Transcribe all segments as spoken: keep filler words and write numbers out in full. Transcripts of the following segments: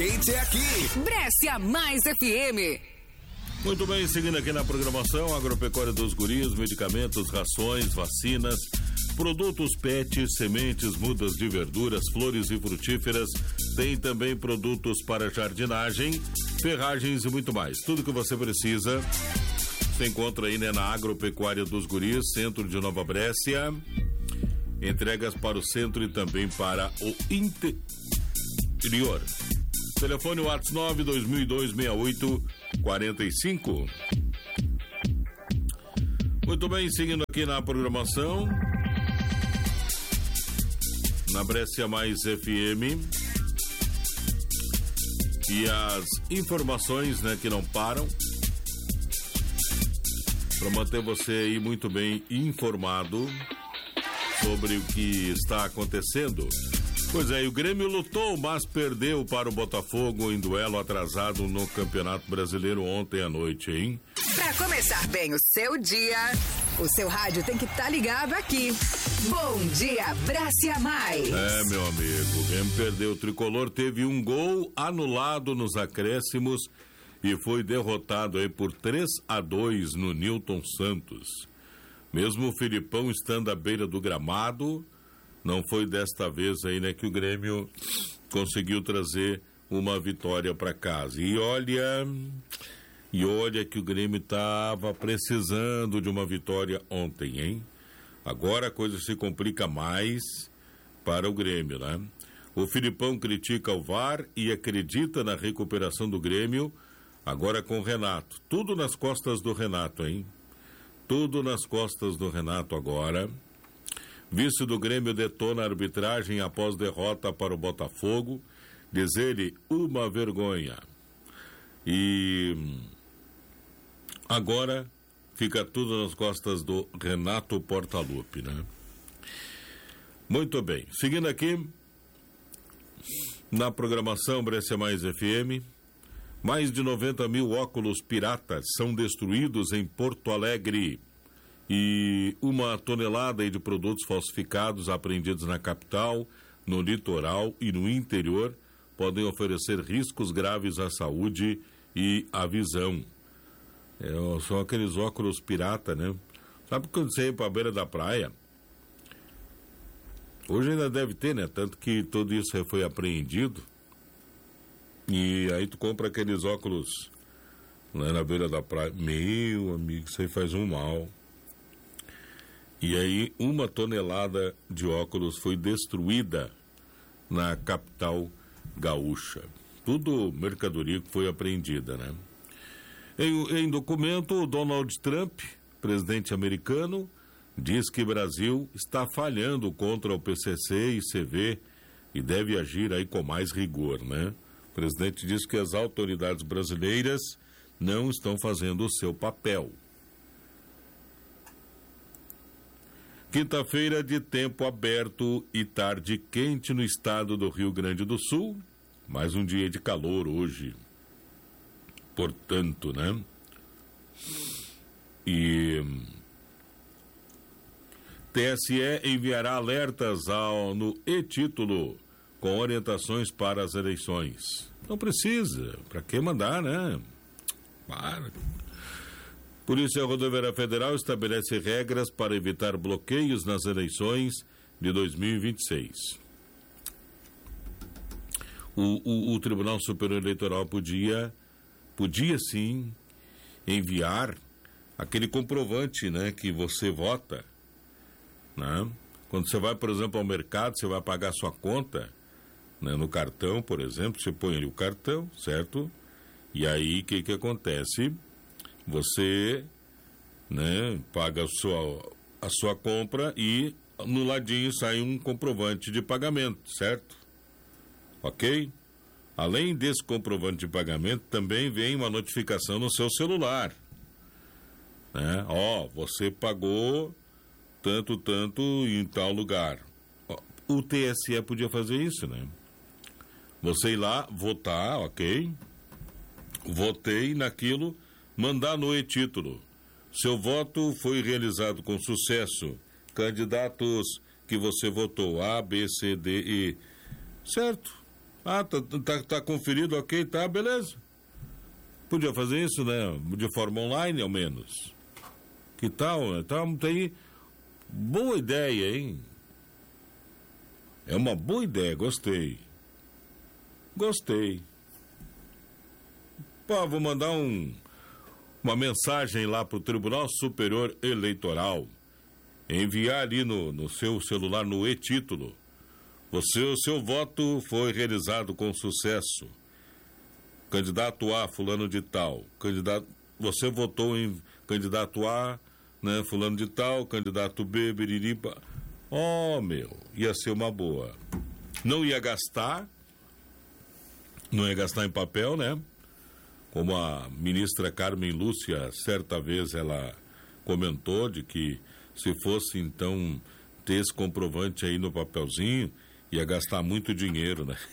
Gente, é aqui. Brescia Mais F M. Muito bem, seguindo aqui na programação, Agropecuária dos Guris, medicamentos, rações, vacinas, produtos pet, sementes, mudas de verduras, flores e frutíferas. Tem também produtos para jardinagem, ferragens e muito mais. Tudo que você precisa, você encontra aí, né, na Agropecuária dos Guris, centro de Nova Brécia. Entregas para o centro e também para o interior. Telefone WhatsApp nove dois mil e dois, seis oito quatro cinco. Muito bem, seguindo aqui na programação, na Brescia Mais F M. E as informações, né, que não param, para manter você aí muito bem informado sobre o que está acontecendo. Pois é, e o Grêmio lutou, mas perdeu para o Botafogo em duelo atrasado no Campeonato Brasileiro ontem à noite, hein? Para começar bem o seu dia, o seu rádio tem que estar tá ligado aqui. Bom dia, Brescia Mais. É, meu amigo, o Grêmio perdeu. O Tricolor teve um gol anulado nos acréscimos e foi derrotado aí por três a dois no Newton Santos. Mesmo o Filipão estando à beira do gramado, não foi desta vez aí, né, que o Grêmio conseguiu trazer uma vitória para casa. E olha, e olha que o Grêmio estava precisando de uma vitória ontem, hein? Agora a coisa se complica mais para o Grêmio, né? O Filipão critica o V A R e acredita na recuperação do Grêmio, agora com o Renato. Tudo nas costas do Renato, hein? Tudo nas costas do Renato agora. Vice do Grêmio detona a arbitragem após derrota para o Botafogo. Diz ele, uma vergonha. E agora fica tudo nas costas do Renato Portaluppi, né? Muito bem. Seguindo aqui na programação Brescia Mais F M, mais de noventa mil óculos piratas são destruídos em Porto Alegre. E uma tonelada de produtos falsificados apreendidos na capital, no litoral e no interior podem oferecer riscos graves à saúde e à visão. É, são aqueles óculos pirata, né? Sabe quando você ia para a beira da praia? Hoje ainda deve ter, né? Tanto que tudo isso foi apreendido. E aí tu compra aqueles óculos lá na beira da praia. Meu amigo, isso aí faz um mal. E aí, uma tonelada de óculos foi destruída na capital gaúcha. Tudo mercadoria que foi apreendida, né? Em, em documento, Donald Trump, presidente americano, diz que o Brasil está falhando contra o P C C e C V e deve agir aí com mais rigor, né? O presidente diz que as autoridades brasileiras não estão fazendo o seu papel. Quinta-feira de tempo aberto e tarde quente no estado do Rio Grande do Sul. Mais um dia de calor hoje. Portanto, né? E T S E enviará alertas ao, no e-título com orientações para as eleições. Não precisa. Para que mandar, né? Para. Polícia Rodoviária Federal estabelece regras para evitar bloqueios nas eleições de dois mil e vinte e seis. O, o, o Tribunal Superior Eleitoral podia, podia sim enviar aquele comprovante, né, que você vota, né? Quando você vai, por exemplo, ao mercado, você vai pagar sua conta, né, no cartão, por exemplo, você põe ali o cartão, certo? E aí, o que que acontece? Você, né, paga a sua, a sua compra e no ladinho sai um comprovante de pagamento, certo? Ok? Além desse comprovante de pagamento, também vem uma notificação no seu celular, né? Ó, você pagou tanto, tanto em tal lugar. Ó, o T S E podia fazer isso, né? Você ir lá, votar, ok? Votei naquilo, mandar no e-título. Seu voto foi realizado com sucesso. Candidatos que você votou, A, B, C, D, E. Certo? Ah, tá, tá, tá conferido, ok, tá, beleza. Podia fazer isso, né? De forma online, ao menos. Que tal? Então, tem boa ideia, hein? É uma boa ideia, gostei. Gostei. Pô, vou mandar um, uma mensagem lá pro Tribunal Superior Eleitoral. Enviar ali no, no seu celular, no e-título. Você, o seu voto foi realizado com sucesso. Candidato A, fulano de tal. Candidato, você votou em candidato A, né, fulano de tal, candidato B, biriripa. Oh, meu, ia ser uma boa. Não ia gastar, não ia gastar em papel, né? Como a ministra Carmen Lúcia, certa vez, ela comentou de que se fosse, então, ter esse comprovante aí no papelzinho, ia gastar muito dinheiro, né?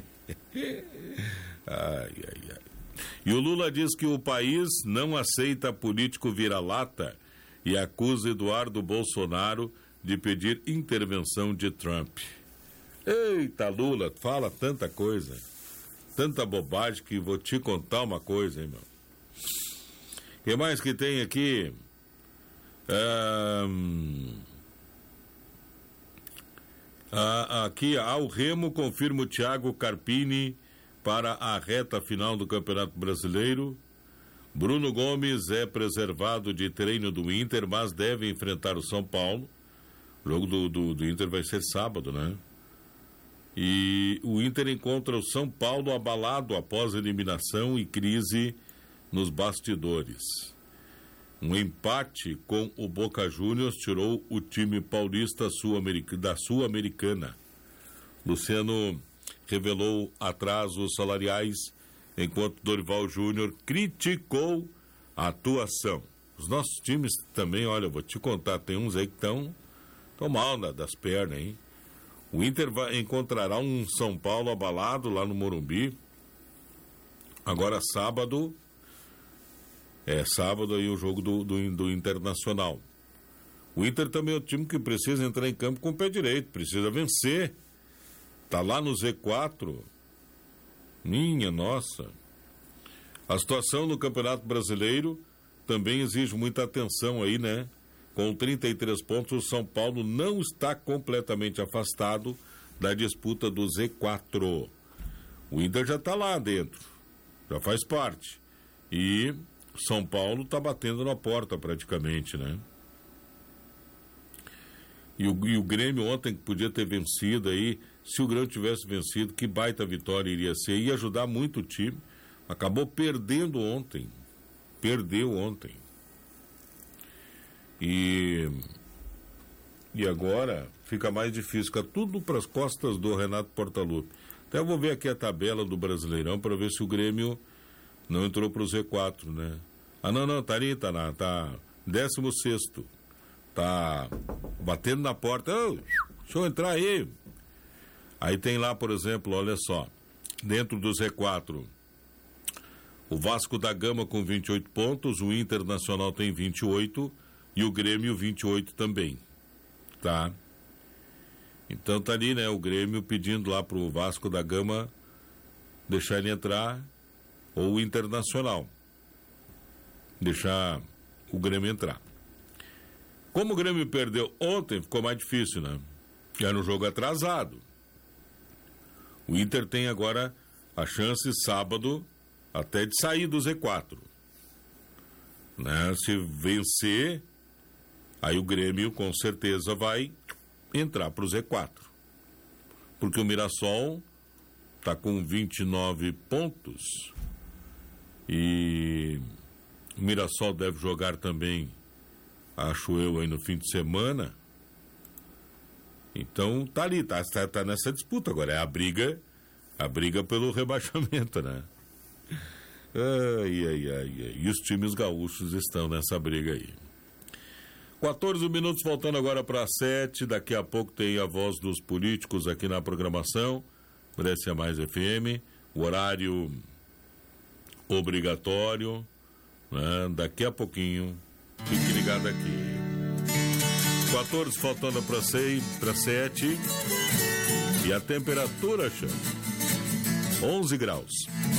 Ai, ai, ai. E o Lula diz que o país não aceita político vira-lata e acusa Eduardo Bolsonaro de pedir intervenção de Trump. Eita, Lula, fala tanta coisa, tanta bobagem que vou te contar uma coisa, hein, meu? O que mais que tem aqui? Um... Ah, aqui, ao Remo, confirma o Thiago Carpini para a reta final do Campeonato Brasileiro. Bruno Gomes é preservado de treino do Inter, mas deve enfrentar o São Paulo. O jogo do, do, do Inter vai ser sábado, né? E o Inter encontra o São Paulo abalado após eliminação e crise nos bastidores. Um empate com o Boca Juniors tirou o time paulista da Sul-Americana. Luciano revelou atrasos salariais, enquanto Dorival Júnior criticou a atuação. Os nossos times também, olha, vou te contar, tem uns aí que estão mal né, das pernas, hein? O Inter vai, encontrará um São Paulo abalado lá no Morumbi. Agora sábado... É, sábado aí o jogo do, do, do Internacional. O Inter também é o time que precisa entrar em campo com o pé direito, precisa vencer. Tá lá no Z quatro. Minha nossa. A situação no Campeonato Brasileiro também exige muita atenção aí, né? Com trinta e três pontos, o São Paulo não está completamente afastado da disputa do Z quatro. O Inter já tá lá dentro, já faz parte. E São Paulo está batendo na porta praticamente, né? E o, e o Grêmio ontem que podia ter vencido aí, se o Grêmio tivesse vencido, que baita vitória iria ser, ia ajudar muito o time. Acabou perdendo ontem, perdeu ontem. E, e agora fica mais difícil, fica tudo para as costas do Renato Portaluppi. Até eu vou ver aqui a tabela do Brasileirão para ver se o Grêmio não entrou para o Z quatro, né? Ah, não, não, tá ali, tá na, tá décimo sexto. Tá batendo na porta. Oh, deixa eu entrar aí. Aí tem lá, por exemplo, olha só, dentro do Z quatro, o Vasco da Gama com vinte e oito pontos, o Internacional tem vinte e oito e o Grêmio vinte e oito também, tá? Então tá ali, né, o Grêmio pedindo lá pro Vasco da Gama deixar ele entrar, ou o Internacional deixar o Grêmio entrar. Como o Grêmio perdeu ontem, ficou mais difícil, né? Já no jogo atrasado. O Inter tem agora a chance sábado até de sair do Z quatro. Né? Se vencer, aí o Grêmio com certeza vai entrar para o Z quatro. Porque o Mirassol está com vinte e nove pontos e o Mirassol deve jogar também, acho eu, aí no fim de semana. Então tá ali, tá, tá, tá nessa disputa agora, é a briga, a briga pelo rebaixamento, né? Ai, ai, ai, ai. E os times gaúchos estão nessa briga aí. quatorze minutos, faltando agora para sete. Daqui a pouco tem a voz dos políticos aqui na programação. Brescia Mais F M. O horário obrigatório. Né? Daqui a pouquinho. Fique ligado aqui. quatorze, faltando para seis, para sete. E a temperatura, chama. onze graus.